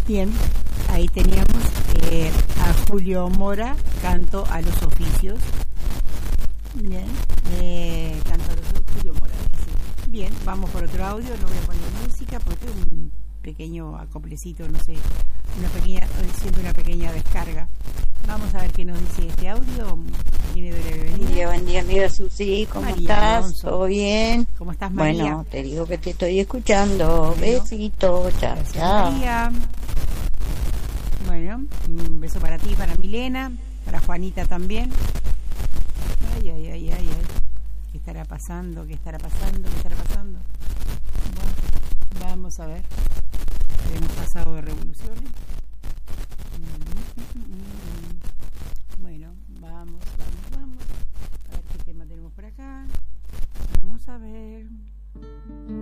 Bien, ahí teníamos a Julio Mora, Canto a los Oficios. Bien, Canto a los Oficios, Julio Mora. Sí. Bien, vamos por otro audio, no voy a poner música porque tengo un pequeño acoplecito, no sé, siento una pequeña descarga. Vamos a ver qué nos dice este audio. Buen día, amiga Susi, ¿cómo María estás? Alonso. ¿Todo bien? ¿Cómo estás, María? Bueno, te digo que te estoy escuchando. Bueno, besito, chao, gracias, chao. María. Bueno, un beso para ti, para Milena, para Juanita también. Ay, ay, ay, ay, ay. ¿Qué estará pasando? ¿Qué estará pasando? ¿Qué estará pasando? Bueno, vamos a ver. Hemos pasado de revoluciones. Bueno, vamos. A ver qué tema tenemos por acá. Vamos a ver.